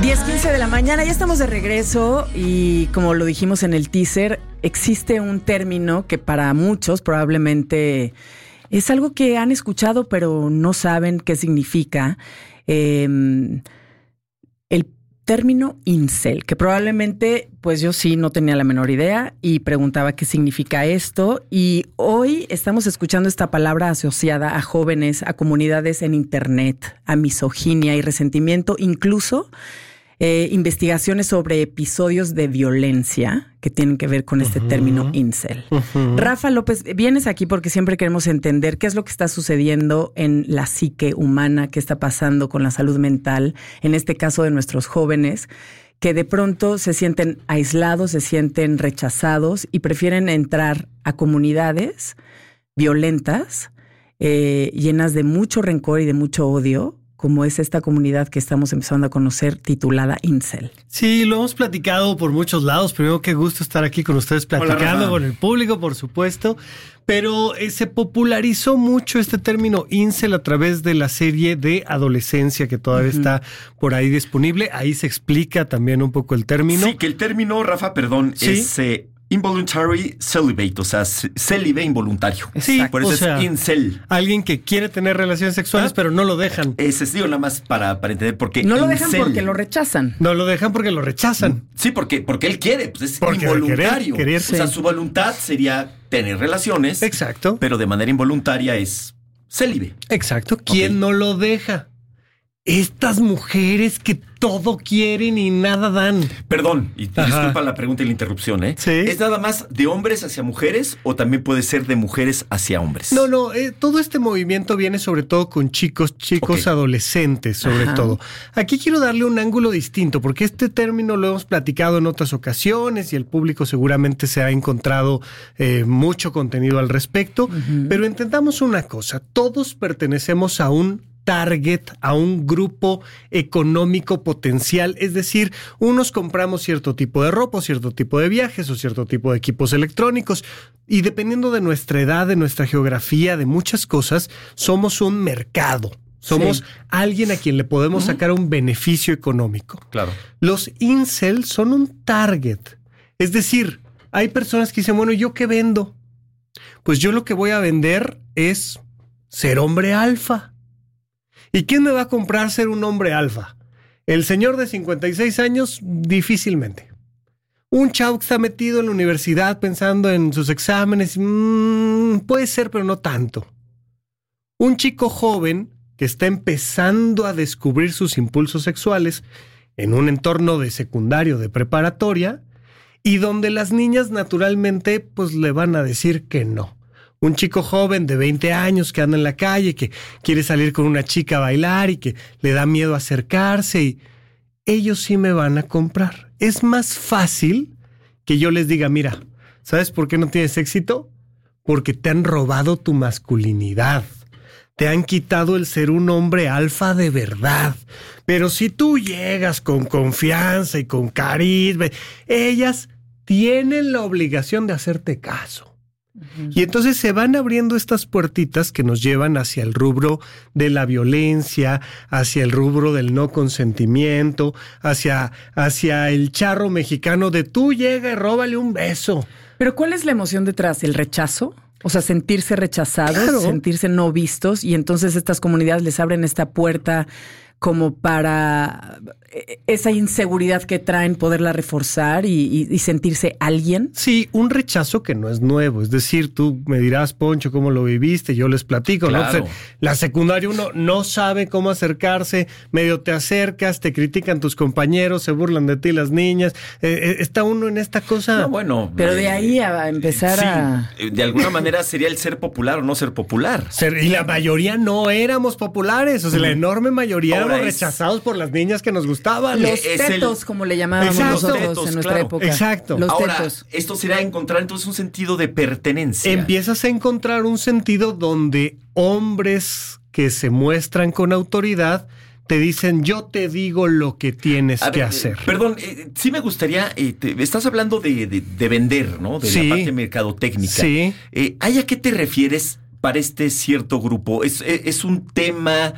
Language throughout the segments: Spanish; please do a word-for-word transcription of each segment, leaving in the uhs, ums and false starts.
diez quince de la mañana, ya estamos de regreso y como lo dijimos en el teaser, existe un término que para muchos probablemente es algo que han escuchado pero no saben qué significa. Eh, el término incel, que probablemente pues yo sí no tenía la menor idea y preguntaba qué significa esto, y hoy estamos escuchando esta palabra asociada a jóvenes, a comunidades en internet, a misoginia y resentimiento, incluso eh, investigaciones sobre episodios de violencia que tienen que ver con este uh-huh. término incel. Uh-huh. Rafa López, vienes aquí porque siempre queremos entender qué es lo que está sucediendo en la psique humana, qué está pasando con la salud mental, en este caso de nuestros jóvenes, que de pronto se sienten aislados, se sienten rechazados y prefieren entrar a comunidades violentas, eh, llenas de mucho rencor y de mucho odio, como es esta comunidad que estamos empezando a conocer titulada incel. Sí, lo hemos platicado por muchos lados. Primero, qué gusto estar aquí con ustedes platicando, con el público, por supuesto. Pero eh, se popularizó mucho este término incel a través de la serie de Adolescencia que todavía uh-huh. está por ahí disponible. Ahí se explica también un poco el término. Sí, que el término, Rafa, perdón, ¿sí? es... Eh, involuntary celibate, o sea, célibe involuntario. Sí, por eso o es sea, incel. Alguien que quiere tener relaciones sexuales, ¿ah? pero no lo dejan. Ese es, digo, nada más para, para entender por qué. No lo incel. dejan porque lo rechazan. No lo dejan porque lo rechazan. Sí, porque, porque él quiere, pues es porque involuntario. Querer, querer, o sea, sí. su voluntad sería tener relaciones. Exacto. Pero de manera involuntaria es célibe. Exacto. ¿Quién okay. no lo deja? Estas mujeres que todo quieren y nada dan. Perdón, y Ajá. disculpa la pregunta y la interrupción, ¿eh? Sí. ¿Es nada más de hombres hacia mujeres o también puede ser de mujeres hacia hombres? No, no, eh, todo este movimiento viene sobre todo con chicos, chicos okay. adolescentes, sobre Ajá. todo. Aquí quiero darle un ángulo distinto, porque este término lo hemos platicado en otras ocasiones y el público seguramente se ha encontrado eh, mucho contenido al respecto, uh-huh. pero entendamos una cosa, todos pertenecemos a un target, a un grupo económico potencial, es decir, unos compramos cierto tipo de ropa, cierto tipo de viajes o cierto tipo de equipos electrónicos y dependiendo de nuestra edad, de nuestra geografía, de muchas cosas, somos un mercado. Somos sí. alguien a quien le podemos sacar un beneficio económico. Claro. Los incel son un target, es decir, hay personas que dicen, bueno, ¿yo qué vendo? Pues yo lo que voy a vender es ser hombre alfa. ¿Y quién me va a comprar ser un hombre alfa? El señor de cincuenta y seis años, difícilmente. Un chavo que está metido en la universidad pensando en sus exámenes, mmm, puede ser, pero no tanto. Un chico joven que está empezando a descubrir sus impulsos sexuales en un entorno de secundario, de preparatoria, y donde las niñas naturalmente pues le van a decir que no. Un chico joven de veinte años que anda en la calle, que quiere salir con una chica a bailar y que le da miedo acercarse y ellos sí me van a comprar. Es más fácil que yo les diga, mira, ¿sabes por qué no tienes éxito? Porque te han robado tu masculinidad. Te han quitado el ser un hombre alfa de verdad. Pero si tú llegas con confianza y con carisma, ellas tienen la obligación de hacerte caso. Y entonces se van abriendo estas puertitas que nos llevan hacia el rubro de la violencia, hacia el rubro del no consentimiento, hacia, hacia el charro mexicano de tú llega y róbale un beso. Pero ¿cuál es la emoción detrás? ¿El rechazo? O sea, sentirse rechazados, claro. sentirse no vistos, y entonces estas comunidades les abren esta puerta como para esa inseguridad que traen, poderla reforzar y, y, y sentirse alguien. Sí, un rechazo que no es nuevo. Es decir, tú me dirás, Poncho, ¿cómo lo viviste? Yo les platico. Claro. ¿no? O sea, la secundaria uno no sabe cómo acercarse, medio te acercas, te critican tus compañeros, se burlan de ti las niñas. Eh, está uno en esta cosa. No, bueno. Pero de ahí a empezar sí, a... de alguna manera sería el ser popular o no ser popular. Ser, y la mayoría no éramos populares. O sea, mm. la enorme mayoría éramos es... rechazados por las niñas que nos gustaban. Los tetos, el... como le llamábamos Exacto. nosotros tetos, en nuestra claro. época. Exacto. Los Ahora, tetos. esto será encontrar entonces un sentido de pertenencia. Empiezas a encontrar un sentido donde hombres que se muestran con autoridad te dicen, yo te digo lo que tienes a que ver, hacer. Eh, perdón, eh, sí me gustaría, eh, te, estás hablando de, de, de vender, ¿no? De sí. la parte mercadotécnica. Sí. Eh, ¿Hay a qué te refieres para este cierto grupo? ¿Es, es, es un tema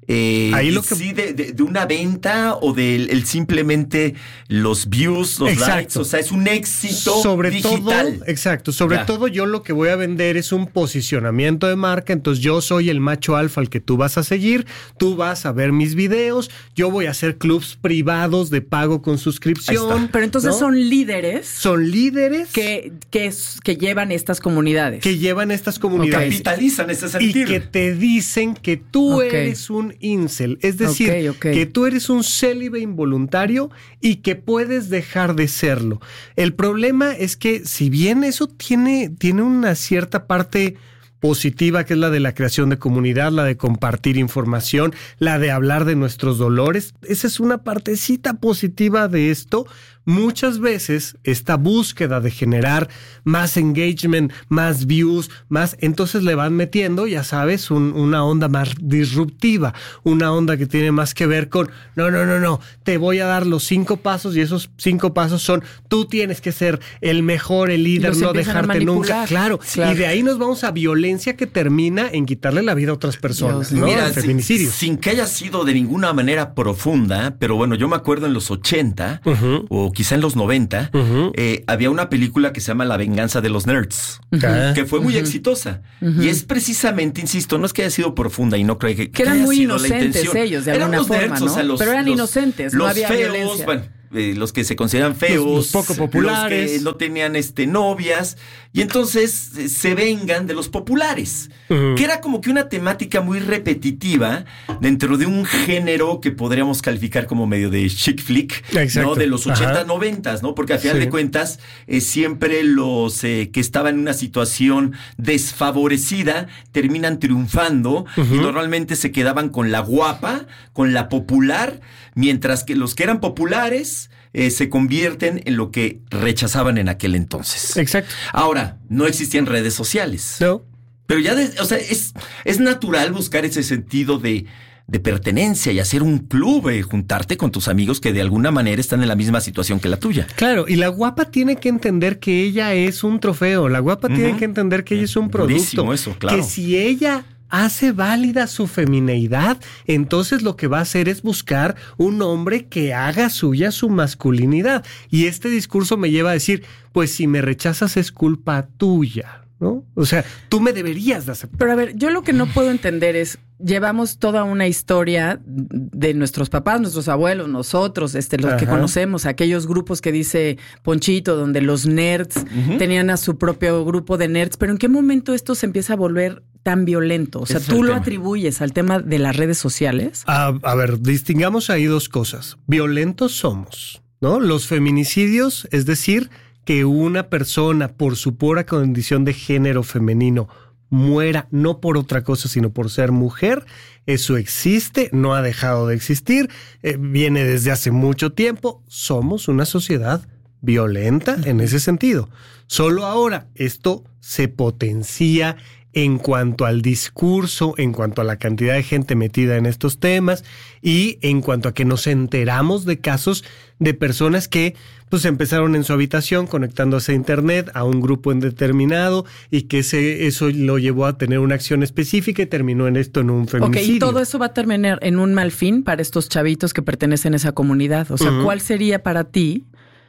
Eh, Ahí lo que... Sí, de, de, de una venta o del el simplemente los views, los exacto. likes. O sea, es un éxito sobre digital. Todo, exacto. Sobre ya. todo yo lo que voy a vender es un posicionamiento de marca. Entonces yo soy el macho alfa al que tú vas a seguir. Tú vas a ver mis videos. Yo voy a hacer clubs privados de pago con suscripción. Pero entonces, ¿no? son líderes. Son líderes. Que, que, que llevan estas comunidades. Que llevan estas comunidades. Okay. Capitalizan ese sentido. Y que te dicen que tú okay. eres un incel. Es decir, okay, okay. que tú eres un célibe involuntario y que puedes dejar de serlo. El problema es que si bien eso tiene, tiene una cierta parte positiva, que es la de la creación de comunidad, la de compartir información, la de hablar de nuestros dolores, esa es una partecita positiva de esto. Muchas veces esta búsqueda de generar más engagement, más views, más, entonces le van metiendo, ya sabes, un, una onda más disruptiva, una onda que tiene más que ver con, no, no, no, no, te voy a dar los cinco pasos y esos cinco pasos son, tú tienes que ser el mejor, el líder, no dejarte nunca. Claro, claro, y de ahí nos vamos a violencia que termina en quitarle la vida a otras personas, Dios, ¿no? Mira, feminicidios. Sin, sin que haya sido de ninguna manera profunda, pero bueno, yo me acuerdo en los ochenta, uh-huh. o quizá en los noventa, uh-huh. eh, había una película que se llama La venganza de los nerds, uh-huh. que fue muy uh-huh. exitosa. Uh-huh. Y es precisamente, insisto, no es que haya sido profunda y no creo que, que, que eran haya muy sido inocentes la ellos, de eran alguna los forma, nerds, ¿no? o sea, los, pero eran los, inocentes, los no había feos, violencia. Bueno, eh, los que se consideran feos, los, los poco populares, los que no tenían este, novias, y entonces eh, se vengan de los populares, uh-huh. que era como que una temática muy repetitiva dentro de un género que podríamos calificar como medio de chick flick, ¿no? De los ochenta, noventa, ¿no? Porque al final sí. de cuentas, eh, siempre los eh, que estaban en una situación desfavorecida terminan triunfando, uh-huh. y normalmente se quedaban con la guapa, con la popular, mientras que los que eran populares eh, se convierten en lo que rechazaban en aquel entonces. Exacto. Ahora, no existían redes sociales. No. Pero ya, de, o sea, es, es natural buscar ese sentido de, de pertenencia y hacer un club, eh, juntarte con tus amigos que de alguna manera están en la misma situación que la tuya. Claro, y la guapa tiene que entender que ella es un trofeo. La guapa uh-huh. tiene que entender que ella es un producto. Eso, claro. Que si ella hace válida su femineidad, entonces lo que va a hacer es buscar un hombre que haga suya su masculinidad. Y este discurso me lleva a decir, pues si me rechazas es culpa tuya, ¿no? O sea, tú me deberías de aceptar. Pero a ver, yo lo que no puedo entender es, llevamos toda una historia de nuestros papás, nuestros abuelos, nosotros, este, los Ajá. que conocemos, aquellos grupos que dice Ponchito, donde los nerds uh-huh. tenían a su propio grupo de nerds, pero ¿en qué momento esto se empieza a volver tan violento? O sea, ¿tú lo tema. atribuyes al tema de las redes sociales? A, a ver, distingamos ahí dos cosas. Violentos somos, ¿no? Los feminicidios, es decir, que una persona por su pura condición de género femenino muera, no por otra cosa, sino por ser mujer, eso existe, no ha dejado de existir, eh, viene desde hace mucho tiempo. Somos una sociedad violenta en ese sentido. Solo ahora esto se potencia en cuanto al discurso, en cuanto a la cantidad de gente metida en estos temas y en cuanto a que nos enteramos de casos de personas que pues empezaron en su habitación conectándose a internet a un grupo indeterminado y que ese, eso lo llevó a tener una acción específica y terminó en esto en un feminicidio. Ok, y todo eso va a terminar en un mal fin para estos chavitos que pertenecen a esa comunidad. O sea, uh-huh. ¿cuál sería para ti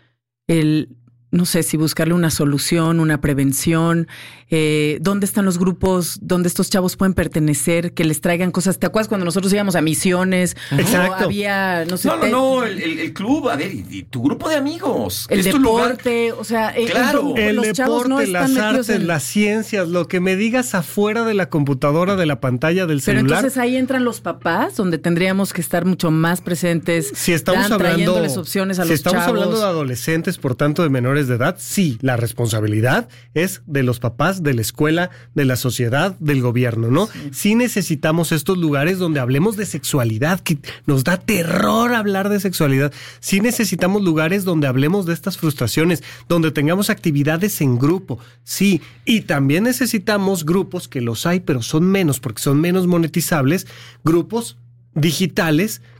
el... no sé si buscarle una solución, una prevención, eh, dónde están los grupos, dónde estos chavos pueden pertenecer, que les traigan cosas? ¿Te acuerdas cuando nosotros íbamos a misiones? Exacto. O había, no sé. No, no, no, el, el, el club, a ver, y, y tu grupo de amigos. El deporte, o sea, claro. el, el los deporte, no las artes, en... las ciencias, lo que me digas afuera de la computadora, de la pantalla del Pero celular. Pero entonces ahí entran los papás, donde tendríamos que estar mucho más presentes, si estamos dan, hablando, trayéndoles opciones a si los estamos chavos. hablando de adolescentes, por tanto de menores de edad, sí, la responsabilidad es de los papás, de la escuela, de la sociedad, del gobierno, ¿no? Sí. Sí necesitamos estos lugares donde hablemos de sexualidad, que nos da terror hablar de sexualidad. Sí necesitamos lugares donde hablemos de estas frustraciones, donde tengamos actividades en grupo, sí. Y también necesitamos grupos, que los hay, pero son menos, porque son menos monetizables, grupos digitales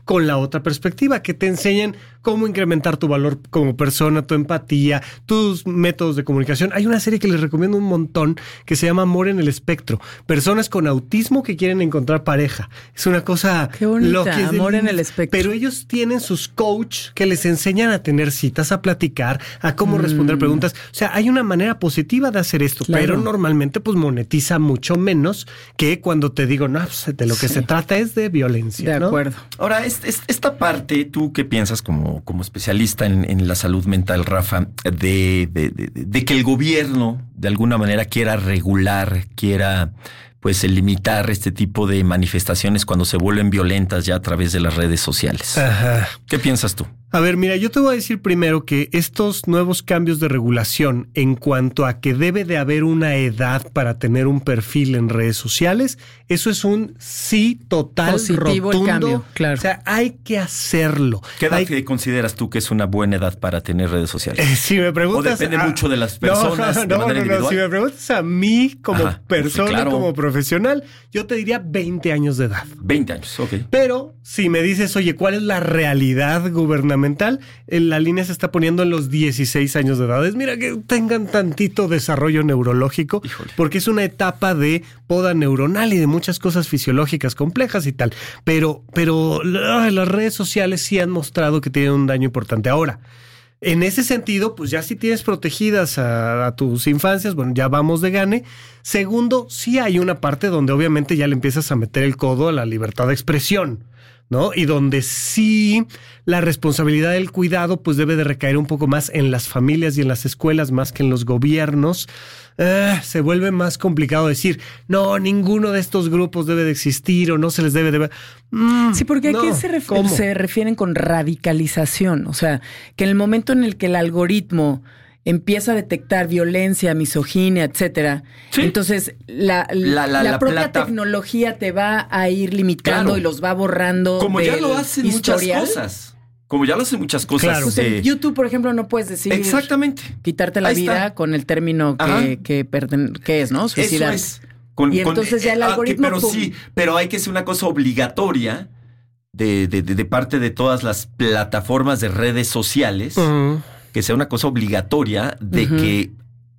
con la otra perspectiva, que te enseñan cómo incrementar tu valor como persona, tu empatía, tus métodos de comunicación. Hay una serie que les recomiendo un montón que se llama Amor en el Espectro. Personas con autismo que quieren encontrar pareja. Es una cosa... Qué bonita, Amor en el Espectro. Pero ellos tienen sus coach que les enseñan a tener citas, a platicar, a cómo mm. responder preguntas. O sea, hay una manera positiva de hacer esto, claro. pero normalmente pues monetiza mucho menos que cuando te digo, no, pues, de lo que sí. se trata es de violencia. De ¿no? acuerdo. Ahora, es, es, esta parte, ¿tú qué piensas como, como especialista en, en la salud mental, Rafa, de, de, de, de que el gobierno de alguna manera quiera regular, quiera pues limitar este tipo de manifestaciones cuando se vuelven violentas ya a través de las redes sociales? Ajá. ¿Qué piensas tú? A ver, mira, yo te voy a decir primero que estos nuevos cambios de regulación en cuanto a que debe de haber una edad para tener un perfil en redes sociales, eso es un sí total, positivo, rotundo. El cambio, claro. O sea, hay que hacerlo. ¿Qué edad hay... consideras tú que es una buena edad para tener redes sociales? Eh, si me preguntas... ¿O depende a... mucho de las personas no, de no, manera no, individual? No, si me preguntas a mí como Ajá, persona, sí, claro. como profesional, yo te diría veinte años de edad. veinte años, ok. Pero si me dices, oye, ¿cuál es la realidad gubernamental? La línea se está poniendo en los dieciséis años de edad. Es, mira, que tengan tantito desarrollo neurológico, Híjole. porque es una etapa de poda neuronal y de muchas cosas fisiológicas complejas y tal. Pero, pero las redes sociales sí han mostrado que tienen un daño importante. Ahora, en ese sentido, pues ya si tienes protegidas a, a tus infancias, bueno, ya vamos de gane. Segundo, sí hay una parte donde obviamente ya le empiezas a meter el codo a la libertad de expresión, ¿no? Y donde sí la responsabilidad del cuidado pues debe de recaer un poco más en las familias y en las escuelas más que en los gobiernos. Eh, se vuelve más complicado decir, no, ninguno de estos grupos debe de existir o no se les debe de... Mm, sí, porque no, aquí se, ref- se refieren con radicalización. O sea, que en el momento en el que el algoritmo empieza a detectar violencia, misoginia, etcétera. ¿Sí? Entonces, la, la, la, la, la propia plata... tecnología te va a ir limitando claro. y los va borrando. Como ya lo hacen historial. muchas cosas. Como ya lo hacen muchas cosas. Claro. Pues en YouTube, por ejemplo, no puedes decir... Exactamente. Quitarte la Ahí vida está. con el término que, que, perten- que es, ¿no? Suicidar. Eso es. Con, y entonces con, ya el algoritmo... Ah, que, pero pum. sí, pero hay que hacer una cosa obligatoria de, de, de, de parte de todas las plataformas de redes sociales, uh-huh. que sea una cosa obligatoria de, uh-huh. que,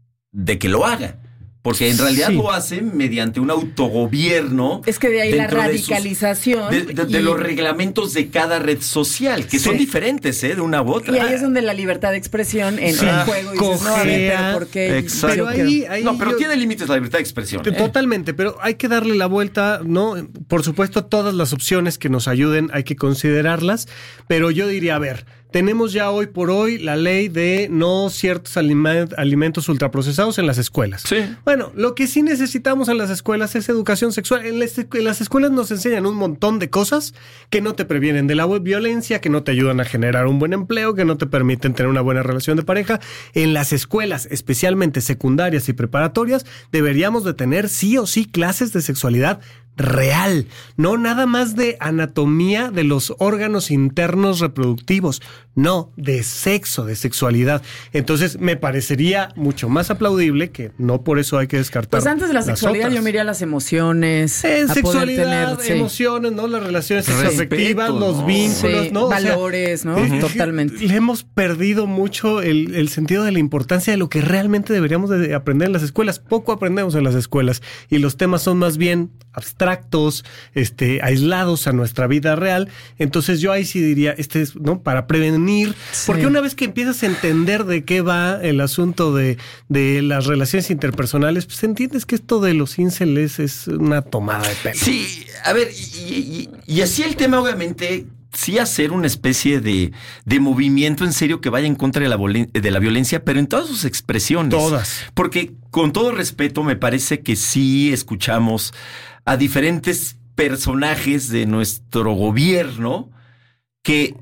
de que lo haga. Porque en realidad sí. lo hacen mediante un autogobierno. Es que de ahí la radicalización. De, sus, de, de, de los reglamentos de cada red social, que sí. son diferentes, ¿eh? De una u otra. Y ahí es donde la libertad de expresión en sí. el juego. Y dices, no, a ver, pero ¿por qué? Exacto. Pero ahí, ahí no, pero yo, tiene límites la libertad de expresión. Totalmente, ¿eh? pero hay que darle la vuelta, ¿no? Por supuesto, todas las opciones que nos ayuden hay que considerarlas. Pero yo diría, a ver... Tenemos ya hoy por hoy la ley de no ciertos aliment- alimentos ultraprocesados en las escuelas. Sí. Bueno, lo que sí necesitamos en las escuelas es educación sexual. En las, en las escuelas nos enseñan un montón de cosas que no te previenen de la violencia, que no te ayudan a generar un buen empleo, que no te permiten tener una buena relación de pareja. En las escuelas, especialmente secundarias y preparatorias, deberíamos de tener sí o sí clases de sexualidad real, no nada más de anatomía de los órganos internos reproductivos, no, de sexo, de sexualidad. Entonces me parecería mucho más aplaudible, que no por eso hay que descartar. Pues antes de la sexualidad otras. yo me iría a las emociones, eh, a sexualidad, tener, emociones, sí. ¿no? Las relaciones sexoafectivas, ¿no? los vínculos, sí. ¿no? Valores, o sea, ¿no? Eh, Totalmente. Le hemos perdido mucho el, el sentido de la importancia de lo que realmente deberíamos de aprender en las escuelas. Poco aprendemos en las escuelas y los temas son más bien abstractos, este, aislados a nuestra vida real. Entonces yo ahí sí diría, este es, ¿no? Para prevenir, sí. porque una vez que empiezas a entender de qué va el asunto de, de las relaciones interpersonales, pues entiendes que esto de los incels es una tomada de pelo. Sí, a ver, y, y, y así el tema obviamente... sí hacer una especie de, de movimiento en serio que vaya en contra de la, de la violencia, pero en todas sus expresiones. Todas. Porque con todo respeto me parece que sí escuchamos a diferentes personajes de nuestro gobierno que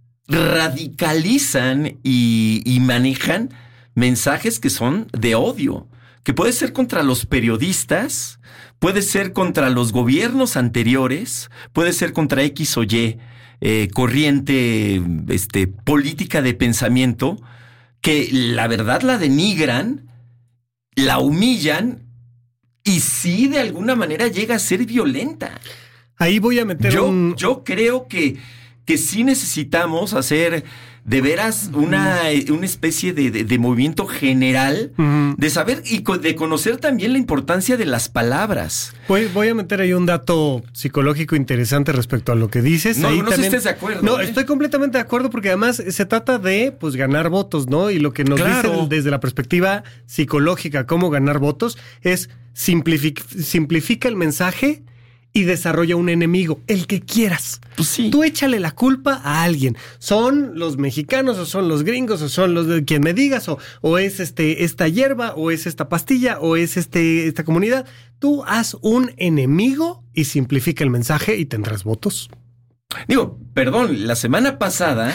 radicalizan y, y manejan mensajes que son de odio, que puede ser contra los periodistas, puede ser contra los gobiernos anteriores, puede ser contra X o Y. Eh, corriente este, política de pensamiento que la verdad la denigran, la humillan y sí de alguna manera llega a ser violenta. Ahí voy a meter yo, un... Yo creo que, que sí necesitamos hacer de veras una, una especie de, de, de movimiento general, uh-huh. de saber y co- de conocer también la importancia de las palabras. Voy, voy a meter ahí un dato psicológico interesante respecto a lo que dices. No, ahí no también, sé si estés de acuerdo. No, ¿eh? estoy completamente de acuerdo porque además se trata de pues ganar votos, ¿no? Y lo que nos Claro. dicen desde la perspectiva psicológica, cómo ganar votos, es simplific- simplifica el mensaje y desarrolla un enemigo, el que quieras. Pues sí. Tú échale la culpa a alguien. Son los mexicanos, o son los gringos, o son los de quien me digas, o, o es este, esta hierba, o es esta pastilla, o es este, esta comunidad. Tú haz un enemigo y simplifica el mensaje y tendrás votos. Digo, perdón, la semana pasada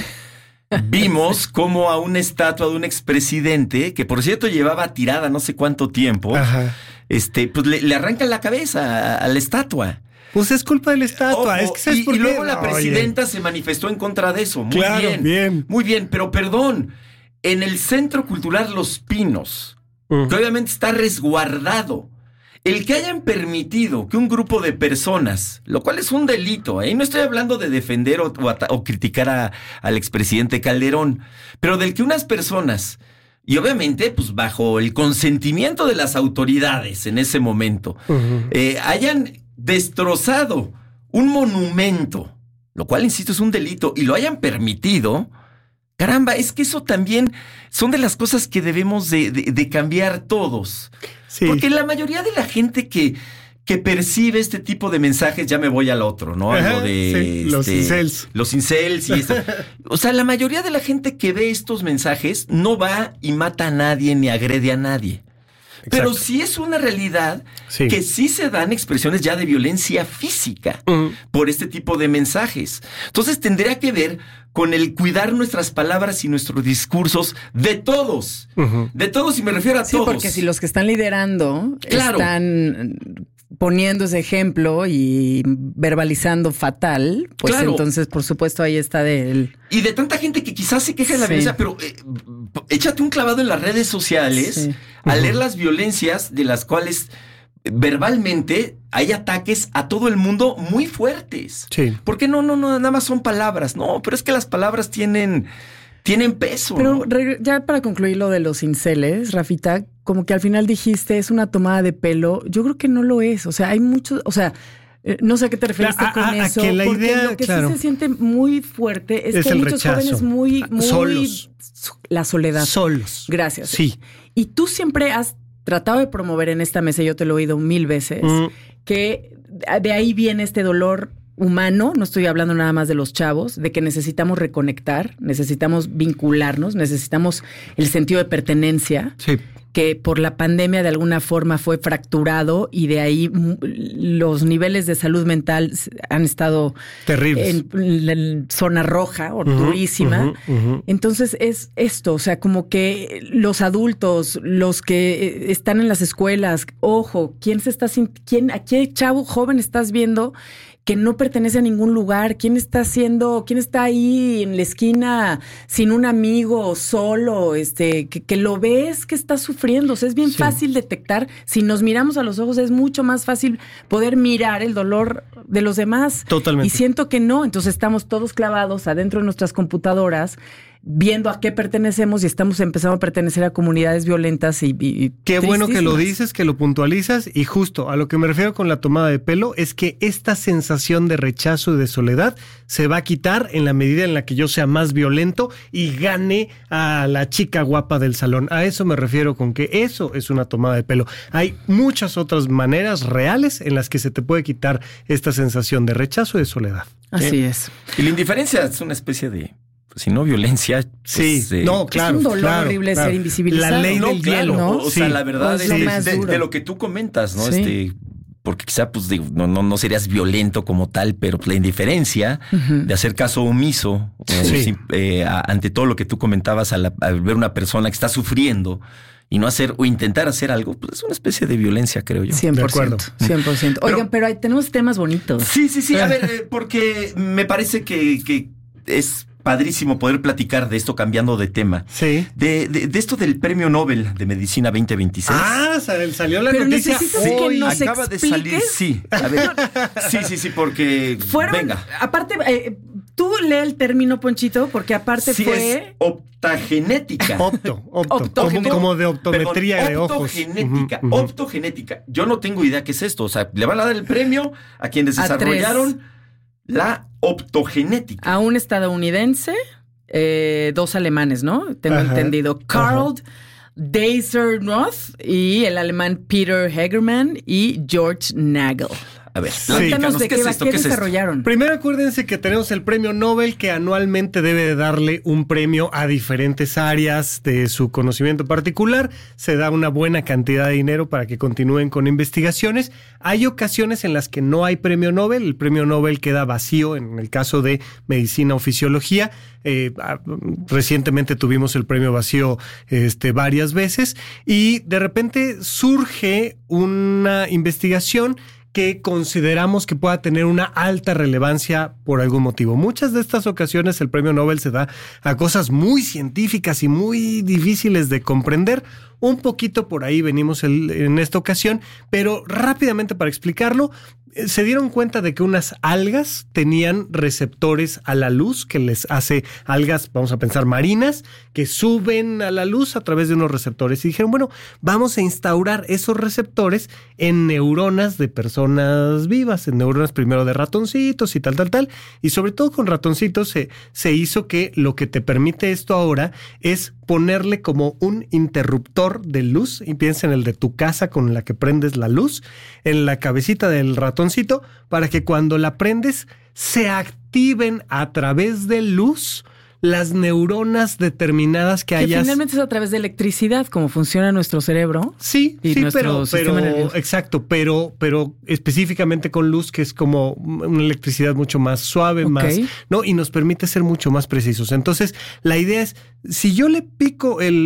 vimos cómo a una estatua de un expresidente, que por cierto llevaba tirada no sé cuánto tiempo, Ajá. este, pues le, le arrancan la cabeza a, a la estatua. Pues es culpa de la estatua. Ojo, es que ¿sabes y, por y qué? luego la Oye. presidenta se manifestó en contra de eso. Muy Claro, bien, bien. Muy bien, pero perdón, en el Centro Cultural Los Pinos, uh-huh. que obviamente está resguardado, el que hayan permitido que un grupo de personas, lo cual es un delito, ahí ¿eh? No estoy hablando de defender o, o, o criticar a, al expresidente Calderón, pero del que unas personas, y obviamente pues bajo el consentimiento de las autoridades en ese momento, uh-huh. eh, hayan destrozado un monumento, lo cual, insisto, es un delito, y lo hayan permitido. Caramba, es que eso también son de las cosas que debemos de, de, de cambiar todos. Sí. Porque la mayoría de la gente que, que percibe este tipo de mensajes, ya me voy al otro, ¿no? Ajá, Lo de sí, este, los incels. Los incels y esto. O sea, la mayoría de la gente que ve estos mensajes no va y mata a nadie ni agrede a nadie. Exacto. Pero sí es una realidad sí. que sí se dan expresiones ya de violencia física uh-huh. por este tipo de mensajes. Entonces tendría que ver con el cuidar nuestras palabras y nuestros discursos de todos. Uh-huh. De todos, y me refiero a sí, todos. Sí, porque si los que están liderando claro. están poniendo ese ejemplo y verbalizando fatal, pues claro. entonces, por supuesto, ahí está de él. Y de tanta gente que quizás se queja de la sí. violencia, pero eh, échate un clavado en las redes sociales sí. a uh-huh. leer las violencias de las cuales verbalmente hay ataques a todo el mundo muy fuertes. Sí. Porque no, no, no, nada más son palabras. No, pero es que las palabras tienen, tienen peso. Pero ¿no? ya para concluir lo de los inceles, Rafita, como que al final dijiste es una tomada de pelo. Yo creo que no lo es. O sea, hay muchos, o sea, no sé a qué te referiste a, con a, eso. A que la porque idea, lo que claro, sí se siente muy fuerte es, es que hay el muchos rechazo. jóvenes muy, muy solos. La soledad. Solos. Gracias. Sí. Y tú siempre has tratado de promover en esta mesa, yo te lo he oído mil veces, mm. que de ahí viene este dolor humano, no estoy hablando nada más de los chavos, de que necesitamos reconectar, necesitamos vincularnos, necesitamos el sentido de pertenencia, sí. que por la pandemia de alguna forma fue fracturado y de ahí los niveles de salud mental han estado terribles en, en zona roja o uh-huh, durísima. Uh-huh, uh-huh. Entonces es esto, o sea, como que los adultos, los que están en las escuelas, ojo, ¿quién se está quién, a qué chavo joven estás viendo que no pertenece a ningún lugar? ¿Quién está haciendo, quién está ahí en la esquina sin un amigo, solo, este, que, que lo ves que está sufriendo? O sea, es bien sí. fácil detectar. Si nos miramos a los ojos, es mucho más fácil poder mirar el dolor de los demás. Totalmente. Y siento que no. Entonces estamos todos clavados adentro de nuestras computadoras, viendo a qué pertenecemos y estamos empezando a pertenecer a comunidades violentas y, y qué bueno que lo dices, que lo puntualizas, y justo a lo que me refiero con la tomada de pelo es que esta sensación de rechazo y de soledad se va a quitar en la medida en la que yo sea más violento y gane a la chica guapa del salón. A eso me refiero con que eso es una tomada de pelo. Hay muchas otras maneras reales en las que se te puede quitar esta sensación de rechazo y de soledad. Así ¿Eh? es. Y la indiferencia es una especie de... si no violencia, sí, pues, eh, no, claro, es un dolor claro, horrible claro. ser invisibilizado. La ley no, del claro, hielo, ¿no? O sí. sea, la verdad pues es, lo de, más de, duro. de lo que tú comentas, ¿no? Sí. Este, porque quizá, pues, digo, no, no, no serías violento como tal, pero pues, la indiferencia uh-huh. de hacer caso omiso eh, sí. eh, a, ante todo lo que tú comentabas al, al ver una persona que está sufriendo y no hacer o intentar hacer algo, pues es una especie de violencia, creo yo. cien por ciento. cien por ciento. Oigan, pero, pero hay, tenemos temas bonitos. Sí, sí, sí. A ver, eh, porque me parece que, que es padrísimo poder platicar de esto cambiando de tema. Sí. De, de, de esto del Premio Nobel de Medicina veinte veintiséis. Ah, salió la pero noticia hoy. Que nos acaba expliques. de salir, sí. A ver, sí, sí, sí, porque fueron, venga. Aparte, eh, tú lee el término, Ponchito, porque aparte sí fue... Es optagenética. Opto, opto. Optogenética. Como, como de optometría Perdón, de ojos. optogenética, Uh-huh, uh-huh. optogenética. Yo no tengo idea qué es esto. O sea, le van a dar el premio a quienes A desarrollaron tres. la optogenética. A un estadounidense, eh, dos alemanes, ¿no? Tengo Ajá, entendido. Carl ajá. Deisser-Roth y el alemán Peter Hegerman y George Nagel. A ver, Cuéntanos platícanos, de ¿qué qué, es va- esto? qué ¿Qué es esto? desarrollaron. Primero acuérdense que tenemos el premio Nobel que anualmente debe de darle un premio a diferentes áreas de su conocimiento particular. Se da una buena cantidad de dinero para que continúen con investigaciones. Hay ocasiones en las que no hay premio Nobel. El premio Nobel queda vacío en el caso de medicina o fisiología. Eh, recientemente tuvimos el premio vacío este, varias veces y de repente surge una investigación que consideramos que pueda tener una alta relevancia por algún motivo. Muchas de estas ocasiones el premio Nobel se da a cosas muy científicas y muy difíciles de comprender. Un poquito por ahí venimos el, en esta ocasión, pero rápidamente para explicarlo, eh, se dieron cuenta de que unas algas tenían receptores a la luz, que les hace algas, vamos a pensar marinas, que suben a la luz a través de unos receptores. Y dijeron, bueno, vamos a instaurar esos receptores en neuronas de personas vivas, en neuronas primero de ratoncitos y tal, tal, tal. Y sobre todo con ratoncitos se, se hizo que lo que te permite esto ahora es ponerle como un interruptor de luz, y piensa en el de tu casa con la que prendes la luz, en la cabecita del ratoncito, para que cuando la prendes se activen a través de luz las neuronas determinadas que, Que hayas... finalmente es a través de electricidad, como funciona nuestro cerebro. Sí, Y sí, nuestro pero, sistema pero nervioso. exacto, pero, pero específicamente con luz, que es como una electricidad mucho más suave, Ok. más, ¿no? Y nos permite ser mucho más precisos. Entonces, la idea es, si yo le pico el